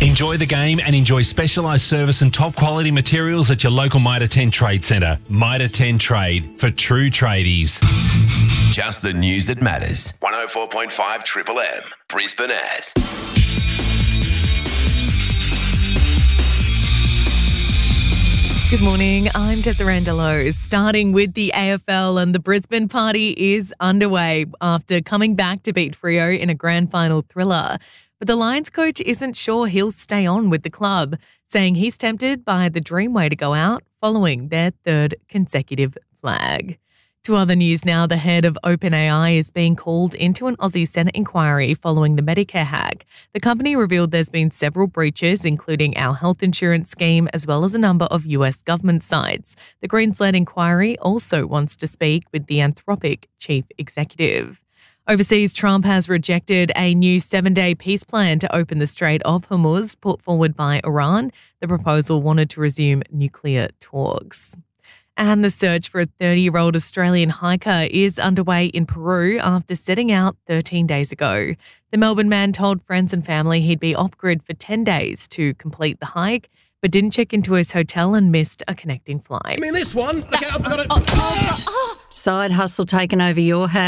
Enjoy the game and enjoy specialised service and top quality materials at your local Mitre 10 Trade Centre. Mitre 10 Trade, for true tradies. Just the news that matters. 104.5 Triple M, Brisbane As. Good morning, I'm Tessa Randolo. Starting with the AFL, and the Brisbane party is underway after coming back to beat Freo in a grand final thriller. But the Lions coach isn't sure he'll stay on with the club, saying he's tempted by the dream way to go out following their third consecutive flag. To other news now, the head of OpenAI is being called into an Aussie Senate inquiry following the Medicare hack. The company revealed there's been several breaches, including our health insurance scheme, as well as a number of US government sites. The Greens-led inquiry also wants to speak with the Anthropic chief executive. Overseas, Trump has rejected a new 7-day peace plan to open the Strait of Hormuz put forward by Iran. The proposal wanted to resume nuclear talks. And the search for a 30-year-old Australian hiker is underway in Peru after setting out 13 days ago. The Melbourne man told friends and family he'd be off-grid for 10 days to complete the hike, but didn't check into his hotel and missed a connecting flight. I mean, this one. Look out, I've got it. Side hustle taking over your house.